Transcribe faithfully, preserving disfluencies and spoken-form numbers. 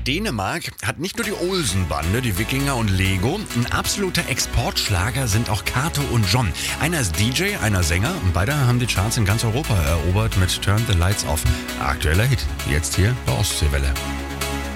Dänemark hat nicht nur die Olsenbande, die Wikinger und Lego. Ein absoluter Exportschlager sind auch Kato und John. Einer ist D J, einer Sänger und beide haben die Charts in ganz Europa erobert mit Turn the Lights Off. Aktueller Hit, jetzt hier bei Ostseewelle.